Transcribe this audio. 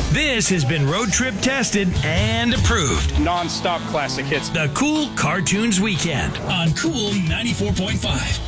This has been road trip tested and approved. Non-stop classic hits. The Cool Cartoons Weekend on Cool 94.5.